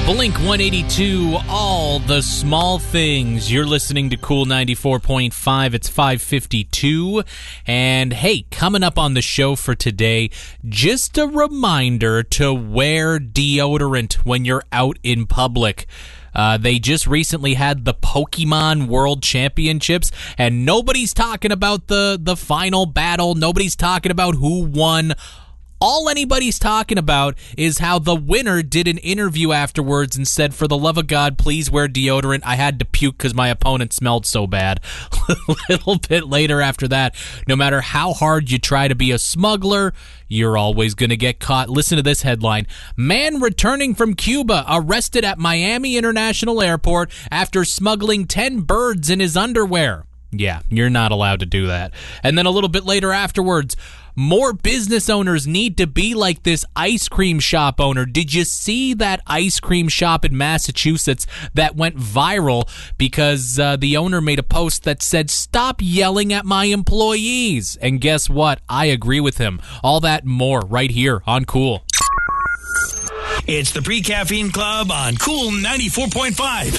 Blink 182, all the small things. You're listening to Cool 94.5. It's 5:52. And hey, coming up on the show for today, just a reminder to wear deodorant when you're out in public. They just recently had the Pokemon World Championships, and nobody's talking about the final battle. Nobody's talking about who won. All anybody's talking about is how the winner did an interview afterwards and said, "For the love of God, please wear deodorant. I had to puke because my opponent smelled so bad." A little bit later after that, no matter how hard you try to be a smuggler, you're always going to get caught. Listen to this headline. Man returning from Cuba arrested at Miami International Airport after smuggling 10 birds in his underwear. Yeah, you're not allowed to do that. And then a little bit later afterwards, more business owners need to be like this ice cream shop owner. Did you see that ice cream shop in Massachusetts that went viral because the owner made a post that said, "Stop yelling at my employees"? And guess what? I agree with him. All that and more right here on Cool. It's the Pre-Caffeine Club on Cool 94.5.